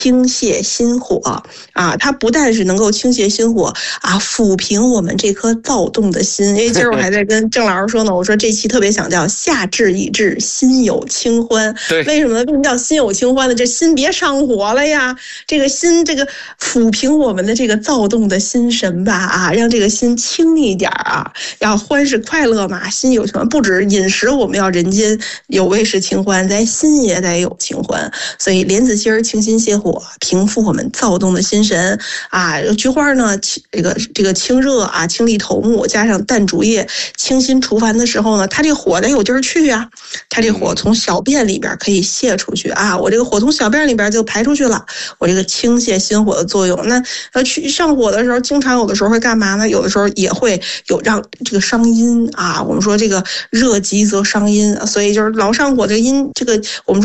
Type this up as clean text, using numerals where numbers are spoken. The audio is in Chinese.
清泻心火啊，它不但是能够清泻心火啊，抚平我们这颗躁动的心。因为今儿我还在跟郑老师说呢，我说这期特别想叫夏至已至，心有清欢。 对， 为什么叫心有清欢呢？这心别上火了呀，这个心这个抚平我们的这个躁动的心神吧啊，让这个心轻一点啊，要欢是快乐嘛，心有清欢。不止饮食我们要人间有味是清欢，咱心也得有清欢。所以莲子心儿清心泻火，平复我们躁动的心神啊。菊花呢，这个清热啊，清利头目，加上淡竹叶，清心除烦的时候呢，它这火得有地儿去啊，它这火从小便里边可以泄出去啊，我这个火从小便里边就排出去了，我这个清泻心火的作用。那去上火的时候，经常有的时候会干嘛呢？有的时候也会有让这个伤阴啊。我们说这个热极则伤阴，所以就是老上火的阴，这个我们说